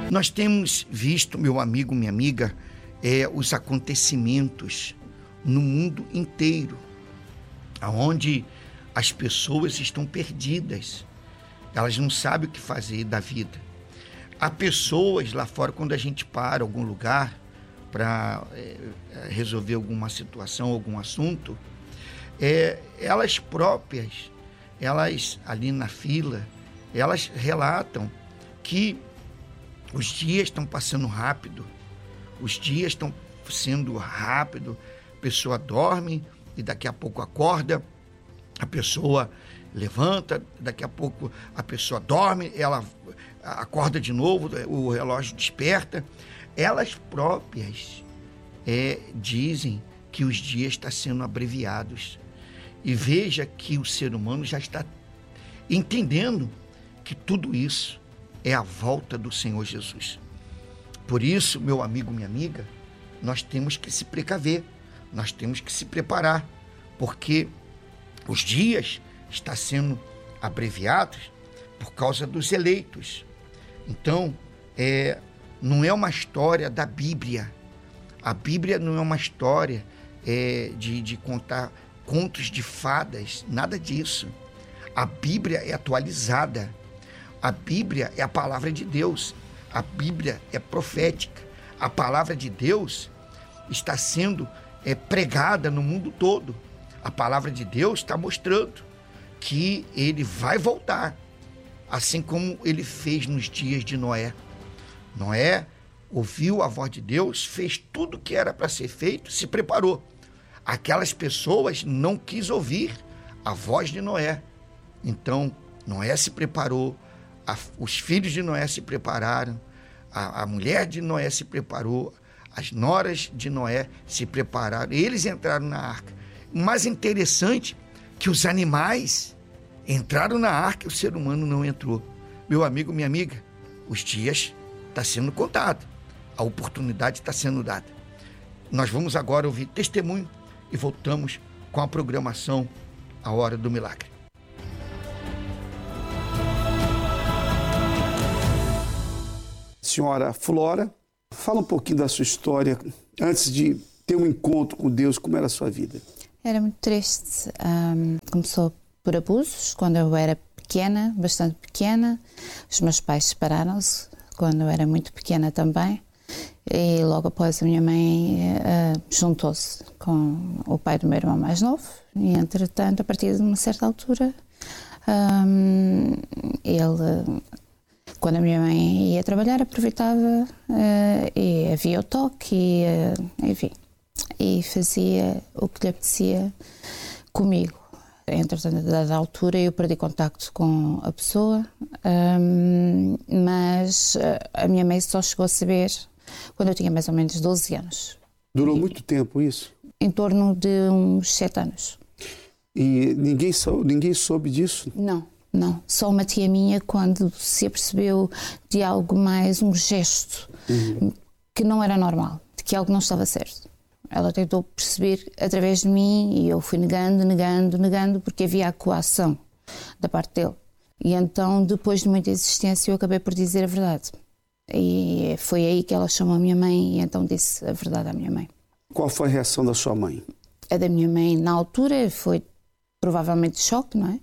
Nós temos visto, meu amigo, minha amiga, os acontecimentos no mundo inteiro, onde as pessoas estão perdidas, elas não sabem o que fazer da vida. Há pessoas lá fora, quando a gente para em algum lugar para resolver alguma situação, algum assunto, elas próprias, elas ali na fila, elas relatam que os dias estão passando rápido, os dias estão sendo rápido, a pessoa dorme e daqui a pouco acorda, a pessoa levanta, daqui a pouco a pessoa dorme, ela acorda de novo, o relógio desperta. Elas próprias dizem que os dias estão sendo abreviados. E veja que o ser humano já está entendendo que tudo isso é a volta do Senhor Jesus. Por isso, meu amigo, minha amiga, nós temos que se precaver, nós temos que se preparar, porque os dias estão sendo abreviados por causa dos eleitos. Então, não é uma história da Bíblia. A Bíblia não é uma história de contar contos de fadas, nada disso. A Bíblia é atualizada. A Bíblia é a palavra de Deus. A Bíblia é profética. A palavra de Deus está sendo pregada no mundo todo. A palavra de Deus está mostrando que ele vai voltar, assim como ele fez nos dias de Noé. Noé ouviu a voz de Deus, fez tudo o que era para ser feito, se preparou. Aquelas pessoas não quis ouvir a voz de Noé. Então, Noé se preparou, os filhos de Noé se prepararam, a mulher de Noé se preparou, as noras de Noé se prepararam, eles entraram na arca. O mais interessante é que os animais entraram na arca e o ser humano não entrou. Meu amigo, minha amiga, os dias estão sendo contados, a oportunidade está sendo dada. Nós vamos agora ouvir testemunho e voltamos com a programação A Hora do Milagre. Senhora Flora, fala um pouquinho da sua história antes de ter um encontro com Deus. Como era a sua vida? Era muito triste. Começou por abusos quando eu era pequena, bastante pequena. Os meus pais separaram-se quando eu era muito pequena também. E logo após a minha mãe juntou-se com o pai do meu irmão mais novo. E entretanto, a partir de uma certa altura, ele... Quando a minha mãe ia trabalhar, aproveitava e havia o toque, enfim, e fazia o que lhe apetecia comigo. Entretanto, a dada altura, eu perdi contacto com a pessoa, mas a minha mãe só chegou a saber quando eu tinha mais ou menos 12 anos. Durou muito tempo isso? Em torno de uns 7 anos. E ninguém soube disso? Não, só uma tia minha, quando se apercebeu de algo mais, um gesto que não era normal, de que algo não estava certo. Ela tentou perceber através de mim e eu fui negando, porque havia a coação da parte dele. E então, depois de muita insistência, eu acabei por dizer a verdade. E foi aí que ela chamou a minha mãe e então disse a verdade à minha mãe. Qual foi a reação da sua mãe? A da minha mãe, na altura, foi provavelmente choque, não é?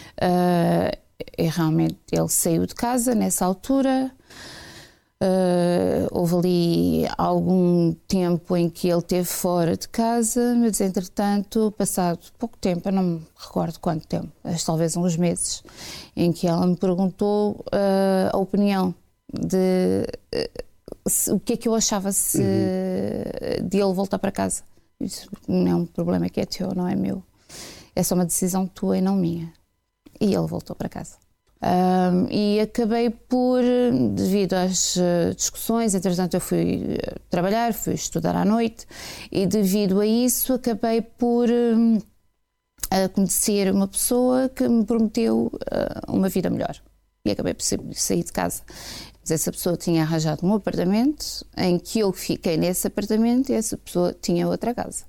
E realmente ele saiu de casa nessa altura. Houve ali algum tempo em que ele esteve fora de casa, mas entretanto, passado pouco tempo, eu não me recordo quanto tempo, talvez uns meses, em que ela me perguntou a opinião de o que é que eu achava de ele voltar para casa. Eu disse, não é um problema que é teu, não é meu, é só uma decisão tua e não minha. E ele voltou para casa. E acabei por, devido às discussões, entretanto eu fui trabalhar, fui estudar à noite e devido a isso acabei por conhecer uma pessoa que me prometeu uma vida melhor e acabei por sair de casa. Mas essa pessoa tinha arranjado um apartamento em que eu fiquei nesse apartamento e essa pessoa tinha outra casa.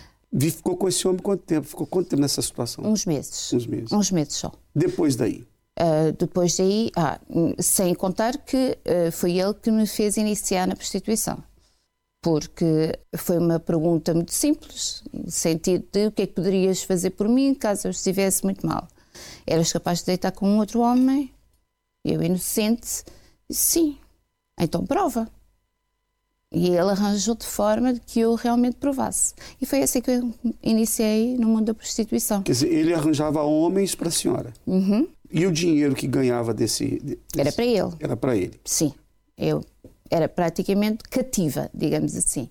Ficou com esse homem quanto tempo? Ficou quanto tempo nessa situação? Uns meses. Uns meses. Uns meses só. Depois daí? Depois daí, sem contar que foi ele que me fez iniciar na prostituição. Porque foi uma pergunta muito simples, no sentido de o que é que poderias fazer por mim caso eu estivesse muito mal. Eras capaz de deitar com um outro homem? Eu, inocente, disse sim. Então prova. E ele arranjou de forma de que eu realmente provasse. E foi assim que eu iniciei no mundo da prostituição. Quer dizer, ele arranjava homens para a senhora. Uhum. E o dinheiro que ganhava desse... Era para ele. Era para ele. Sim. Eu era praticamente cativa, digamos assim.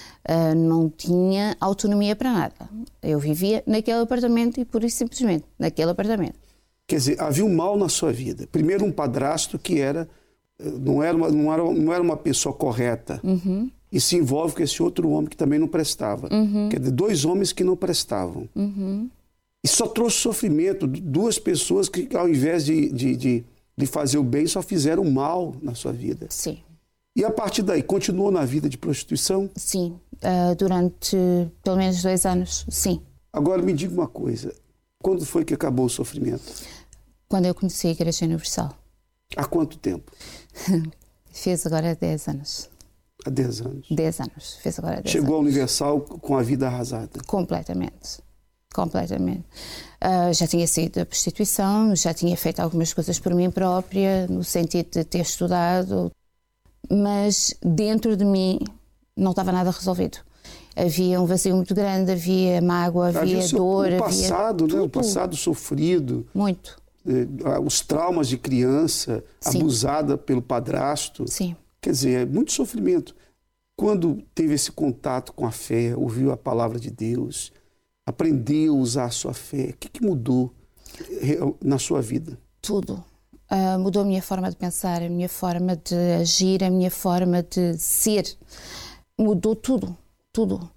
Não tinha autonomia para nada. Eu vivia naquele apartamento e, pura e simplesmente, naquele apartamento. Quer dizer, havia um mal na sua vida. Primeiro, um padrasto que não era uma pessoa correta. Uhum. E se envolve com esse outro homem que também não prestava. Uhum. Quer dizer, 2 homens que não prestavam. Uhum. E só trouxe sofrimento. 2 pessoas que, ao invés de fazer o bem, só fizeram mal na sua vida. Sim. E a partir daí, continuou na vida de prostituição? Sim. Durante pelo menos 2 anos, sim. Agora me diga uma coisa. Quando foi que acabou o sofrimento? Quando eu conheci a Igreja Universal. Há quanto tempo? Fez agora 10 anos. Há 10 anos. 10 anos. Fez agora 10 Chegou anos. à Universal com a vida arrasada. Completamente. Completamente. Já tinha saído da prostituição, já tinha feito algumas coisas por mim própria, no sentido de ter estudado, mas dentro de mim não estava nada resolvido. Havia um vazio muito grande, havia mágoa, havia dor, o passado, havia tudo. O passado sofrido. Muito. Os traumas de criança, Sim. abusada pelo padrasto. Sim. Quer dizer, é muito sofrimento. Quando teve esse contato com a fé, ouviu a palavra de Deus, aprendeu a usar a sua fé, o que mudou na sua vida? Tudo. Mudou a minha forma de pensar, a minha forma de agir, a minha forma de ser. Mudou tudo. Tudo.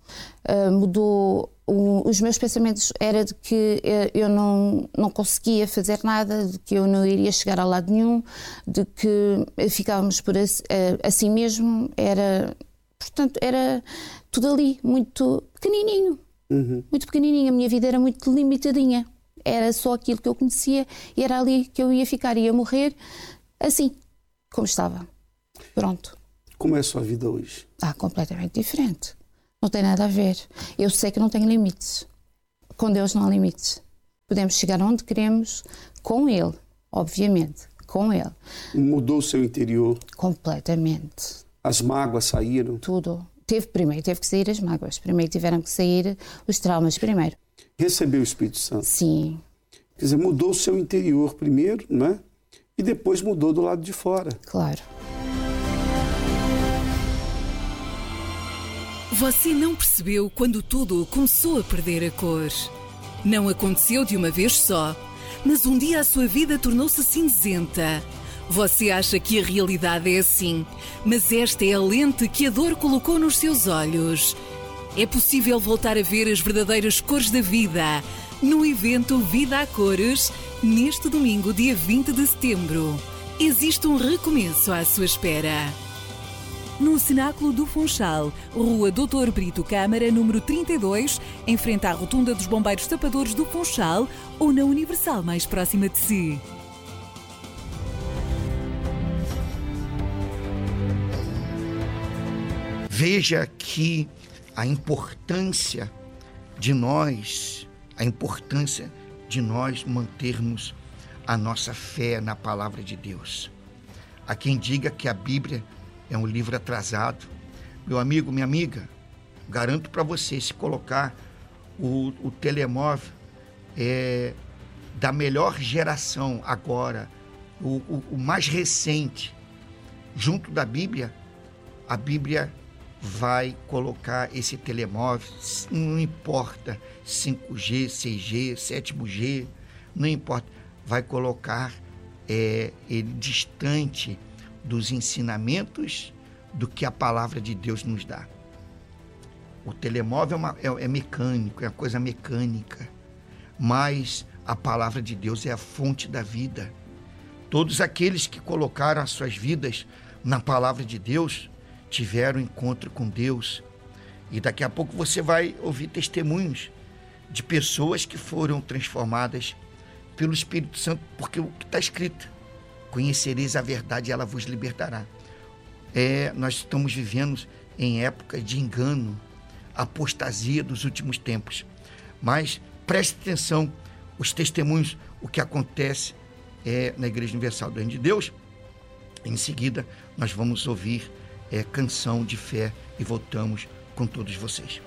Mudou. Os meus pensamentos era de que eu não conseguia fazer nada, de que eu não iria chegar a lado nenhum, de que ficávamos por assim mesmo. Portanto, era tudo ali, muito pequenininho. Uhum. Muito pequenininho. A minha vida era muito limitadinha. Era só aquilo que eu conhecia e era ali que eu ia ficar. Ia morrer assim, como estava. Pronto. Como é a sua vida hoje? Completamente diferente. Não tem nada a ver. Eu sei que não tenho limites. Com Deus não há limites. Podemos chegar onde queremos com Ele, obviamente, com Ele. Mudou o seu interior? Completamente. As mágoas saíram? Tudo. Primeiro teve que sair as mágoas. Primeiro tiveram que sair os traumas primeiro. Recebeu o Espírito Santo? Sim. Quer dizer, mudou o seu interior primeiro, não é? E depois mudou do lado de fora. Claro. Você não percebeu quando tudo começou a perder a cor. Não aconteceu de uma vez só, mas um dia a sua vida tornou-se cinzenta. Você acha que a realidade é assim, mas esta é a lente que a dor colocou nos seus olhos. É possível voltar a ver as verdadeiras cores da vida no evento Vida a Cores, neste domingo, dia 20 de setembro. Existe um recomeço à sua espera. No Cenáculo do Funchal, Rua Doutor Brito Câmara, número 32, em frente à Rotunda dos Bombeiros Tapadores do Funchal, ou na Universal mais próxima de si. Veja que a importância de nós mantermos a nossa fé na palavra de Deus. Há quem diga que a Bíblia é um livro atrasado. Meu amigo, minha amiga, garanto para você, se colocar o telemóvel da melhor geração agora, o mais recente, junto da Bíblia, a Bíblia vai colocar esse telemóvel, não importa 5G, 6G, 7G, não importa, vai colocar ele distante dos ensinamentos do que a palavra de Deus nos dá. O telemóvel é mecânico, é uma coisa mecânica, mas a palavra de Deus é a fonte da vida. Todos aqueles que colocaram as suas vidas na palavra de Deus tiveram encontro com Deus. E daqui a pouco você vai ouvir testemunhos de pessoas que foram transformadas pelo Espírito Santo, porque o que está escrito, conhecereis a verdade e ela vos libertará. Nós estamos vivendo em época de engano, apostasia dos últimos tempos. Mas preste atenção, os testemunhos, o que acontece na Igreja Universal do Reino de Deus. Em seguida, nós vamos ouvir canção de fé e voltamos com todos vocês.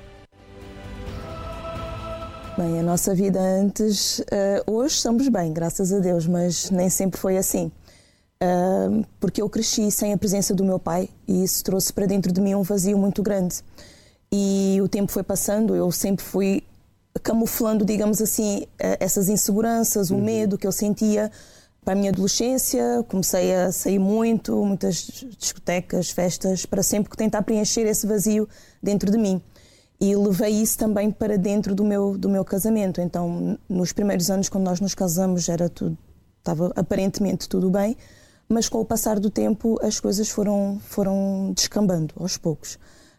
Bem, a nossa vida antes, hoje estamos bem, graças a Deus, mas nem sempre foi assim. Porque eu cresci sem a presença do meu pai e isso trouxe para dentro de mim um vazio muito grande. E o tempo foi passando, eu sempre fui camuflando, digamos assim, essas inseguranças, o medo que eu sentia. Para a minha adolescência, comecei a sair muitas discotecas, festas, para sempre tentar preencher esse vazio dentro de mim. E levei isso também para dentro do meu casamento. Então, nos primeiros anos, quando nós nos casamos, estava aparentemente tudo bem, mas com o passar do tempo as coisas foram descambando aos poucos.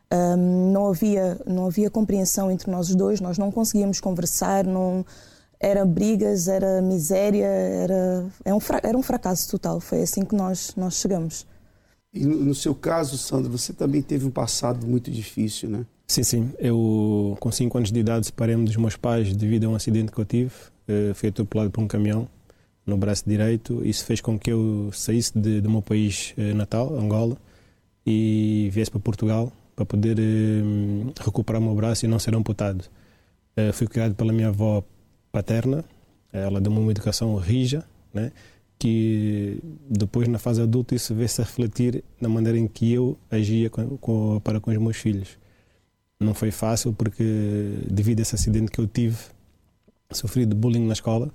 Não havia compreensão entre nós os dois, nós não conseguíamos conversar, era brigas, era miséria, era um fracasso total. Foi assim que nós chegamos. E no seu caso, Sandro, você também teve um passado muito difícil, né? Sim. Eu, com 5 anos de idade, separei-me dos meus pais devido a um acidente que eu tive. Fui atropelado por um caminhão no braço direito. Isso fez com que eu saísse do meu país natal, Angola, e viesse para Portugal para poder recuperar o meu braço e não ser amputado. Fui criado pela minha avó paterna. Ela deu-me uma educação rija, né? Que depois, na fase adulta, isso veio-se a refletir na maneira em que eu agia para com os meus filhos. Não foi fácil porque, devido a esse acidente que eu tive, sofri de bullying na escola,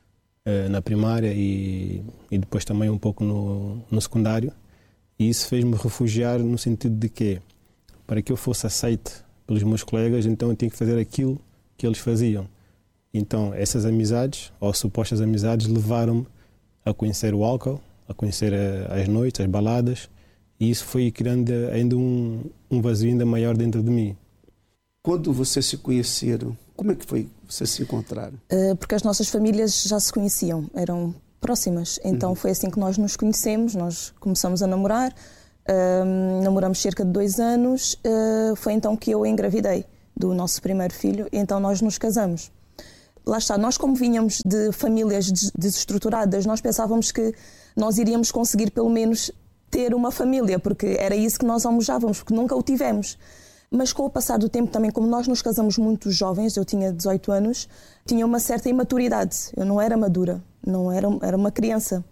na primária e depois também um pouco no secundário. E isso fez-me refugiar no sentido de que, para que eu fosse aceite pelos meus colegas, então eu tinha que fazer aquilo que eles faziam. Então, essas amizades, ou supostas amizades, levaram-me a conhecer o álcool, a conhecer as noites, as baladas, e isso foi criando ainda um vazio ainda maior dentro de mim. Quando vocês se conheceram, como é que foi que vocês se encontraram? Porque as nossas famílias já se conheciam, eram próximas. Então foi assim que nós nos conhecemos, nós começamos a namorar, namoramos cerca de 2 anos, foi então que eu engravidei do nosso primeiro filho, e então nós nos casamos. Lá está, nós como vinhamos de famílias desestruturadas, nós pensávamos que nós iríamos conseguir pelo menos ter uma família, porque era isso que nós almejávamos, porque nunca o tivemos. Mas com o passar do tempo também, como nós nos casamos muito jovens, eu tinha 18 anos, tinha uma certa imaturidade, eu não era madura, era uma criança.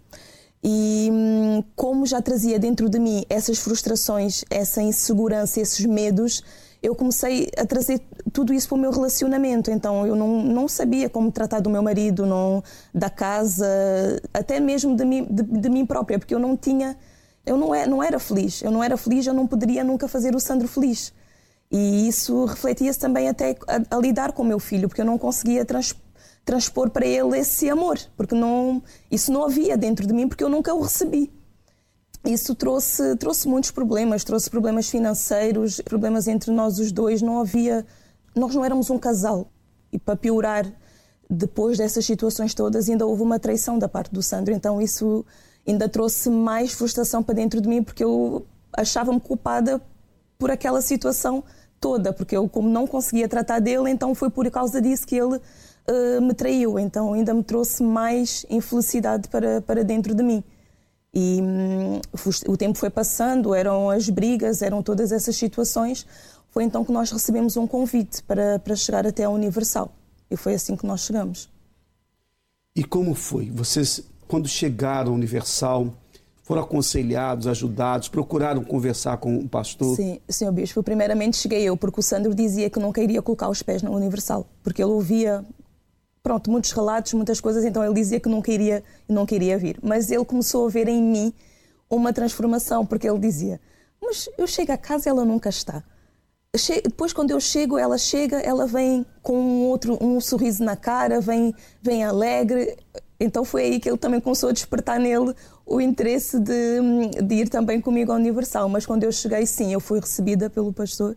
E como já trazia dentro de mim essas frustrações, essa insegurança, esses medos, eu comecei a trazer tudo isso para o meu relacionamento. Então eu não sabia como tratar do meu marido, da casa, até mesmo de mim própria, porque eu não era feliz, eu não poderia nunca fazer o Sandro feliz. E isso refletia-se também até a lidar com o meu filho, porque eu não conseguia transpor para ele esse amor, porque isso não havia dentro de mim, porque eu nunca o recebi. Isso trouxe muitos problemas, trouxe problemas financeiros, problemas entre nós os dois, nós não éramos um casal. E para piorar, depois dessas situações todas, ainda houve uma traição da parte do Sandro, então isso ainda trouxe mais frustração para dentro de mim, porque eu achava-me culpada por aquela situação toda, porque eu, como não conseguia tratar dele, então foi por causa disso que ele me traiu, então ainda me trouxe mais infelicidade para dentro de mim. E o tempo foi passando, eram as brigas, eram todas essas situações. Foi então que nós recebemos um convite para chegar até a Universal. E foi assim que nós chegamos. E como foi? Vocês, quando chegaram à Universal, foram aconselhados, ajudados, procuraram conversar com o pastor? Sim, senhor Bispo. Primeiramente cheguei eu, porque o Sandro dizia que nunca iria colocar os pés na Universal, porque ele ouvia muitos relatos, muitas coisas, então ele dizia que nunca iria vir. Mas ele começou a ver em mim uma transformação, porque ele dizia, mas eu chego a casa e ela nunca está. Depois, quando eu chego, ela vem com um sorriso na cara, vem alegre. Então foi aí que ele também começou a despertar nele o interesse de ir também comigo à Universal. Mas quando eu cheguei, sim, eu fui recebida pelo pastor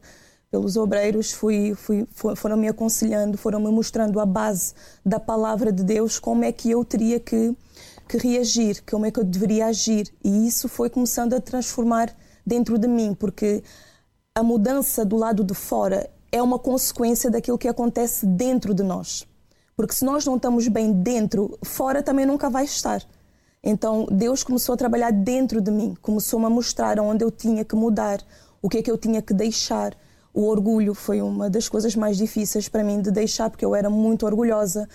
pelos obreiros, foram me aconselhando, foram me mostrando a base da palavra de Deus, como é que eu teria que reagir, como é que eu deveria agir. E isso foi começando a transformar dentro de mim, porque a mudança do lado de fora é uma consequência daquilo que acontece dentro de nós. Porque se nós não estamos bem dentro, fora também nunca vai estar. Então Deus começou a trabalhar dentro de mim, começou-me a mostrar onde eu tinha que mudar, o que é que eu tinha que deixar. O orgulho foi uma das coisas mais difíceis para mim de deixar, porque eu era muito orgulhosa.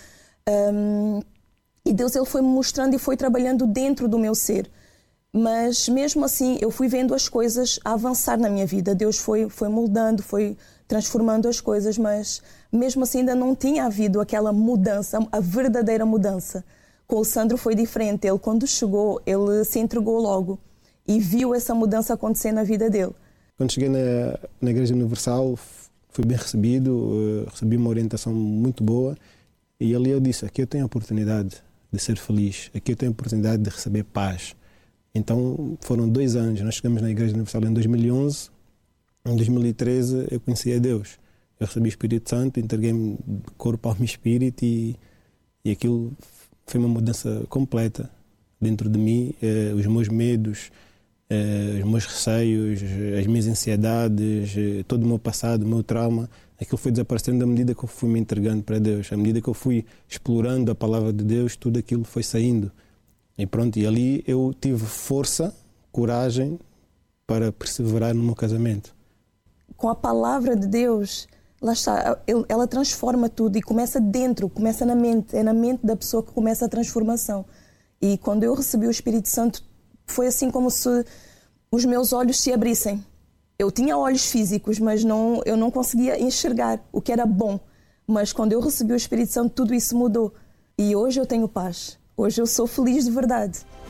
E Deus ele foi-me mostrando e foi trabalhando dentro do meu ser. Mas mesmo assim eu fui vendo as coisas a avançar na minha vida. Deus foi moldando, foi transformando as coisas, mas mesmo assim ainda não tinha havido aquela mudança, a verdadeira mudança. Com o Sandro foi diferente. Ele, quando chegou, ele se entregou logo e viu essa mudança acontecer na vida dele. Quando cheguei na Igreja Universal, fui bem recebido, recebi uma orientação muito boa e ali eu disse, aqui eu tenho a oportunidade de ser feliz, aqui eu tenho a oportunidade de receber paz. Então foram 2 anos, nós chegamos na Igreja Universal em 2011, em 2013 eu conheci a Deus. Eu recebi o Espírito Santo, entreguei-me de corpo, alma e espírito e aquilo foi uma mudança completa dentro de mim, os meus medos, os meus receios, as minhas ansiedades, todo o meu passado, o meu trauma, aquilo foi desaparecendo à medida que eu fui me entregando para Deus, à medida que eu fui explorando a palavra de Deus, tudo aquilo foi saindo. E pronto, e ali eu tive força, coragem para perseverar no meu casamento. Com a palavra de Deus, lá está, ela transforma tudo e começa dentro, começa na mente, é na mente da pessoa que começa a transformação. E quando eu recebi o Espírito Santo, foi assim como se os meus olhos se abrissem. Eu tinha olhos físicos, mas eu não conseguia enxergar o que era bom. Mas quando eu recebi o Espírito Santo, tudo isso mudou. E hoje eu tenho paz. Hoje eu sou feliz de verdade.